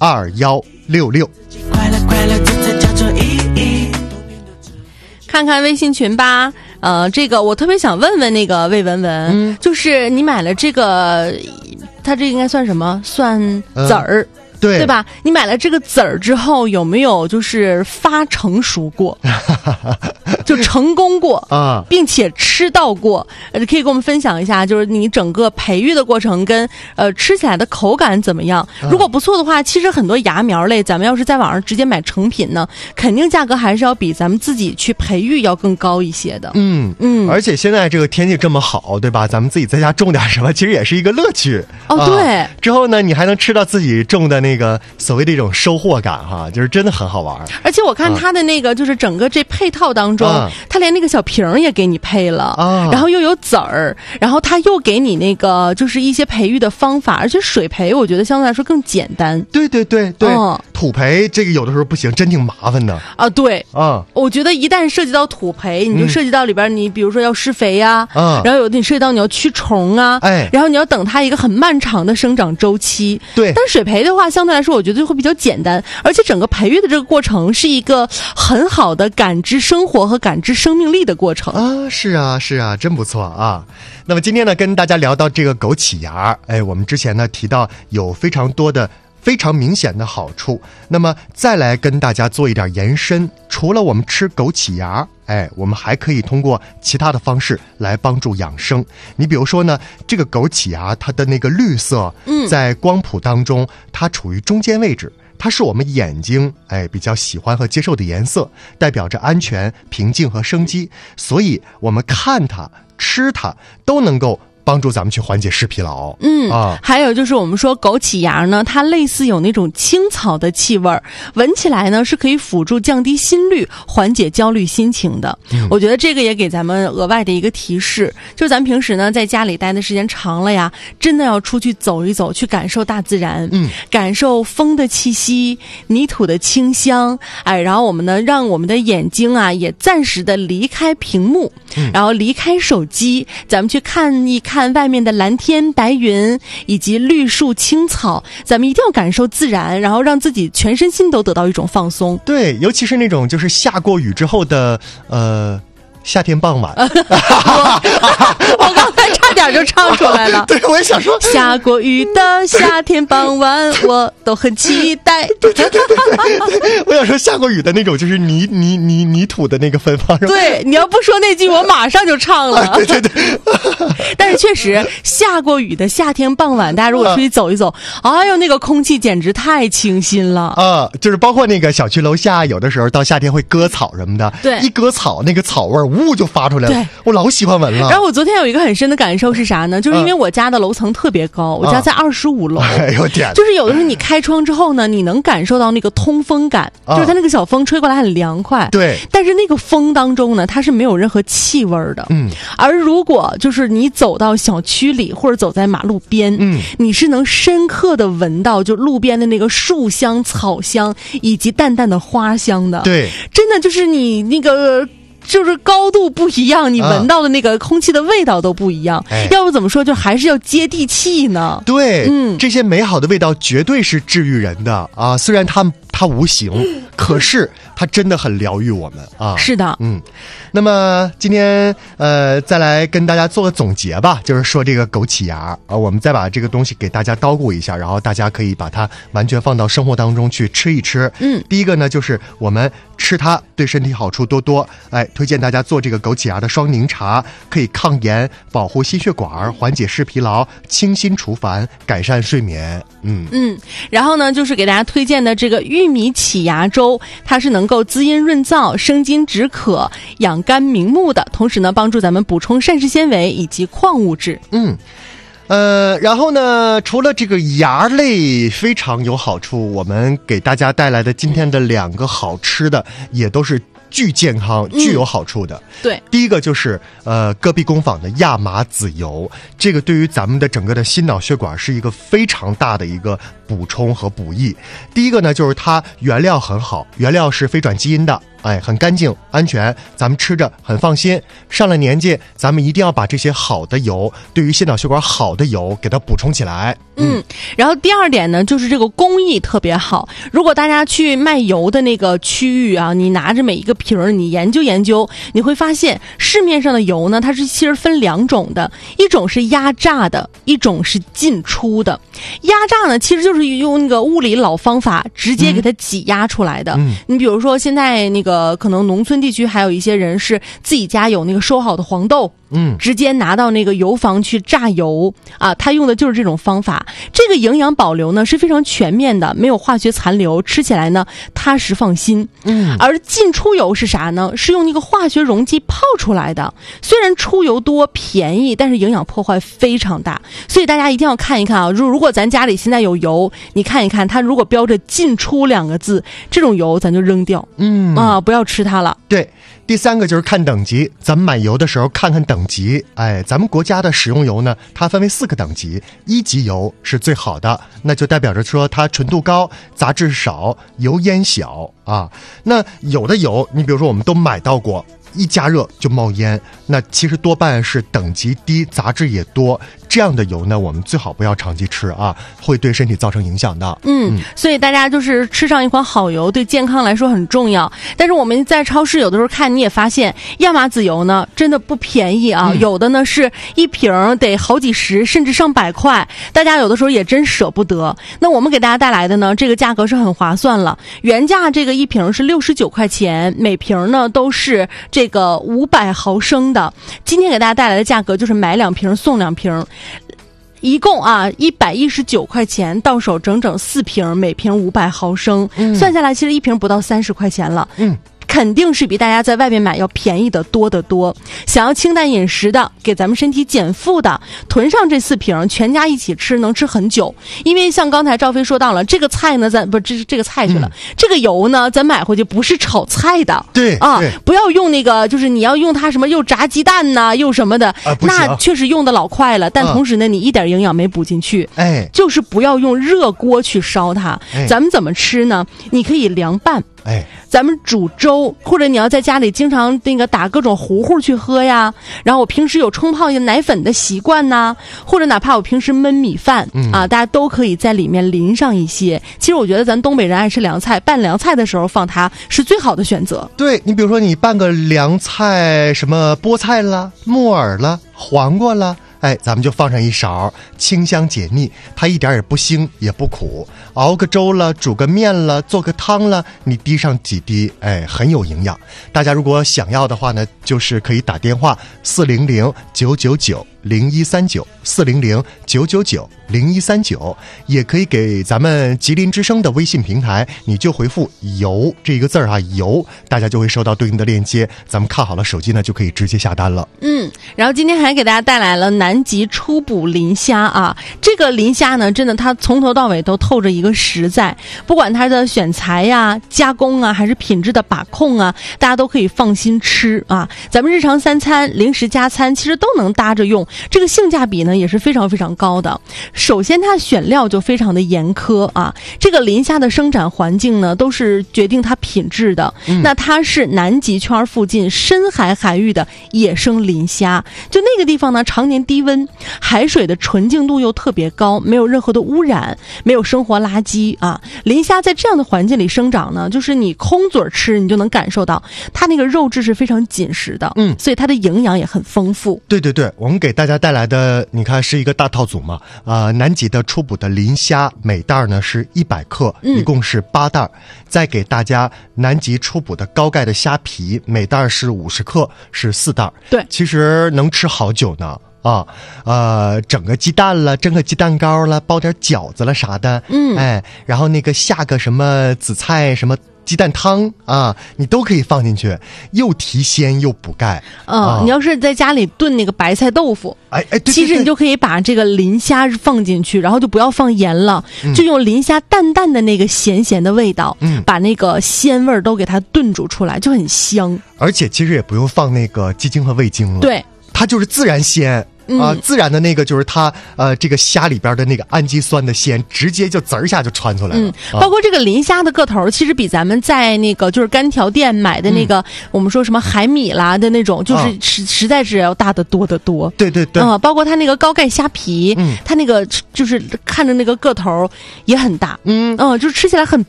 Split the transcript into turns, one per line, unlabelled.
2166。
看看微信群吧。这个我特别想问问那个魏文文，就是你买了这个，它这应该算什么？算籽儿。对吧？你买了这个籽儿之后，有没有就是发成熟过，就成功过啊，并且吃到过？可以跟我们分享一下，就是你整个培育的过程跟吃起来的口感怎么样？如果不错的话，其实很多芽苗类，咱们要是在网上直接买成品呢，肯定价格还是要比咱们自己去培育要更高一些的。
而且现在这个天气这么好，对吧？咱们自己在家种点什么，其实也是一个乐趣。
对。
之后呢，你还能吃到自己种的那个所谓的一种收获感哈，就是真的很好玩。
而且我看它的那个就是整个这配套当中，它连那个小瓶也给你配了，然后又有籽儿，然后它又给你那个就是一些培育的方法，而且水培我觉得相对来说更简单。
对，土培这个有的时候不行，真挺麻烦的
啊。对我觉得一旦涉及到土培，你就涉及到里边你比如说要施肥呀，然后有的你涉及到你要驱虫啊，然后你要等它一个很漫长的生长周期。
对，
但水培的话相对来说我觉得就会比较简单，而且整个培育的这个过程是一个很好的感知生活和感知生命力的过程
啊。是啊，真不错啊。那么今天呢，跟大家聊到这个枸杞芽，我们之前呢提到有非常多的非常明显的好处，那么再来跟大家做一点延伸，除了我们吃枸杞芽，我们还可以通过其他的方式来帮助养生。你比如说呢，这个枸杞芽它的那个绿色，在光谱当中它处于中间位置，它是我们眼睛比较喜欢和接受的颜色，代表着安全、平静和生机，所以我们看它吃它都能够帮助咱们去缓解视疲劳。
还有就是我们说枸杞芽呢，它类似有那种青草的气味，闻起来呢是可以辅助降低心率，缓解焦虑心情的。我觉得这个也给咱们额外的一个提示，就是咱们平时呢在家里待的时间长了呀，真的要出去走一走，去感受大自然，感受风的气息，泥土的清香，然后我们呢让我们的眼睛啊也暂时的离开屏幕，然后离开手机，咱们去看一看外面的蓝天白云以及绿树青草，咱们一定要感受自然，然后让自己全身心都得到一种放松。
对，尤其是那种就是下过雨之后的夏天傍晚。
我刚才差点就唱出来了。
对，我也想说
下过雨的夏天傍晚，我都很期待。
对，我想说下过雨的那种就是泥土的那个芬芳。
对，你要不说那句我马上就唱了。
对。
但是确实下过雨的夏天傍晚，大家如果出去走一走，哎呦那个空气简直太清新了。
就是包括那个小区楼下有的时候到夏天会割草什么的，
对，
一割草那个草味呜就发出来了。
对，
我老喜欢闻了。
然后我昨天有一个很深的感受是啥呢？就是因为我家的楼层特别高，我家在25楼。
哎呦天！
就是有的时候你开窗之后呢，你能感受到那个通风感，就是它那个小风吹过来很凉快。
对。
但是那个风当中呢，它是没有任何气味的。而如果就是你走到小区里或者走在马路边，你是能深刻的闻到就路边的那个树香、草香以及淡淡的花香的。
对，
真的就是你那个。就是高度不一样，你闻到的那个空气的味道都不一样。要不怎么说，就还是要接地气呢？
对，这些美好的味道绝对是治愈人的啊！虽然它无形，可是它真的很疗愈我们啊！
是的，
那么今天再来跟大家做个总结吧，就是说这个枸杞芽啊，我们再把这个东西给大家叨咕一下，然后大家可以把它完全放到生活当中去吃一吃。第一个呢，就是我们吃它对身体好处多多，推荐大家做这个枸杞芽的双柠茶，可以抗炎、保护心血管、缓解视疲劳、清心除烦、改善睡眠。
然后呢，就是给大家推荐的这个玉米杞芽粥，它是能够滋阴润燥、生津止渴、养肝明目的，同时呢，帮助咱们补充膳食纤维以及矿物质。
然后呢，除了这个芽类非常有好处，我们给大家带来的今天的2个好吃的，也都是巨健康、具有好处的。
对，
第一个就是戈壁工坊的亚麻籽油，这个对于咱们的整个的心脑血管是一个非常大的一个补充和补益。第一个呢，就是它原料很好，原料是非转基因的哎，很干净安全，咱们吃着很放心。上了年纪，咱们一定要把这些好的油，对于心脑血管好的油给它补充起来。
然后第二点呢，就是这个工艺特别好。如果大家去卖油的那个区域啊，你拿着每一个瓶儿，你研究研究，你会发现市面上的油呢，它是其实分两种的，一种是压榨的，一种是进出的。压榨呢，其实就是用那个物理老方法直接给它挤压出来的。你比如说现在那个可能农村地区还有一些人是自己家有那个收好的黄豆，直接拿到那个油坊去榨油啊，他用的就是这种方法。这个营养保留呢是非常全面的，没有化学残留，吃起来呢踏实放心。而进出油是啥呢？是用那个化学溶剂泡出来的，虽然出油多便宜，但是营养破坏非常大。所以大家一定要看一看啊，如果咱家里现在有油，你看一看它如果标着进出2个字，这种油咱就扔掉，不要吃它了。
对，第三个就是看等级，咱们买油的时候看看等级。哎，咱们国家的食用油呢，它分为4个等级，1级油是最好的，那就代表着说它纯度高，杂质少，油烟小啊。那有的油，你比如说我们都买到过，一加热就冒烟，那其实多半是等级低，杂质也多，这样的油呢，我们最好不要长期吃啊，会对身体造成影响的。
所以大家就是吃上一款好油，对健康来说很重要。但是我们在超市有的时候看，你也发现亚麻籽油呢，真的不便宜啊，有的呢是一瓶得好几十甚至上100块，大家有的时候也真舍不得。那我们给大家带来的呢，这个价格是很划算了，原价这个一瓶是69块钱，每瓶呢都是这个500毫升的。今天给大家带来的价格就是买2瓶送2瓶。一共啊119块钱，到手整整4瓶，每瓶500毫升，算下来其实一瓶不到30块钱了。肯定是比大家在外面买要便宜的多得多。想要清淡饮食的，给咱们身体减负的，囤上这4瓶，全家一起吃，能吃很久。因为像刚才赵飞说到了，这个菜呢，咱不这个菜去了，这个油呢，咱买回去不是炒菜的，
对啊，
不要用那个，就是你要用它什么又炸鸡蛋呐，又什么的，那确实用的老快了，但同时呢，你一点营养没补进去。就是不要用热锅去烧它。咱们怎么吃呢？你可以凉拌。咱们煮粥，或者你要在家里经常那个打各种糊糊去喝呀，然后我平时有冲泡一个奶粉的习惯呐，或者哪怕我平时焖米饭大家都可以在里面淋上一些。其实我觉得咱东北人爱吃凉菜，拌凉菜的时候放它是最好的选择。
对，你比如说你拌个凉菜，什么菠菜啦、木耳啦、黄瓜啦，咱们就放上一勺，清香解腻，它一点也不腥也不苦。熬个粥了，煮个面了，做个汤了，你滴上几滴，很有营养。大家如果想要的话呢，就是可以打电话400-999-0139，400-999-0139，也可以给咱们吉林之声的微信平台，你就回复油这一个字啊，油，大家就会收到对应的链接，咱们看好了手机呢，就可以直接下单了。
然后今天还给大家带来了南极初捕磷虾啊，这个磷虾呢，真的它从头到尾都透着一个实在，不管它的选材呀、加工啊，还是品质的把控啊，大家都可以放心吃啊。咱们日常3餐、零食加餐，其实都能搭着用，这个性价比呢也是非常非常高的。首先它选料就非常的严苛啊，这个磷虾的生长环境呢都是决定它品质的。那它是南极圈附近深海海域的野生磷虾，就那个地方呢常年低温，海水的纯净度又特别高，没有任何的污染，没有生活垃圾啊。磷虾在这样的环境里生长呢，就是你空嘴吃你就能感受到它那个肉质是非常紧实的，所以它的营养也很丰富。
对，我们给大家带来的你看是一个大套组嘛，南极的初捕的磷虾每袋呢是100克，一共是8袋，再给大家南极初捕的高钙的虾皮，每袋是50克，是4袋。
对，
其实能吃好久呢。整个鸡蛋了，蒸个鸡蛋糕了，包点饺子了啥的，然后那个下个什么紫菜什么鸡蛋汤啊，你都可以放进去，又提鲜又补钙。
你要是在家里炖那个白菜豆腐，
对，
其实你就可以把这个磷虾放进去，然后就不要放盐了，就用磷虾淡淡的那个咸咸的味道，把那个鲜味都给它炖煮出来，就很香。
而且其实也不用放那个鸡精和味精了，
对，
它就是自然鲜。 自然的那个就是它这个虾里边的那个氨基酸的鲜，直接就滋儿一下就穿出来了。
包括这个磷虾的个头，其实比咱们在那个就是干条店买的那个，我们说什么海米啦的那种，就是实在是要大得多得多。
对对对，
包括它那个高钙虾皮，它那个就是看着那个个头也很大，就是吃起来很